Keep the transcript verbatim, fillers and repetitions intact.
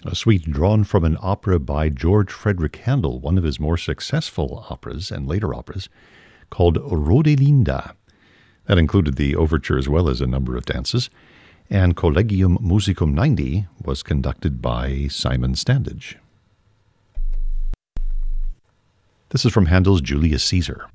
a suite drawn from an opera by George Frederick Handel, one of his more successful operas and later operas, called Rodelinda. That included the overture as well as a number of dances, and Collegium Musicum ninety was conducted by Simon Standage. This is from Handel's Julius Caesar.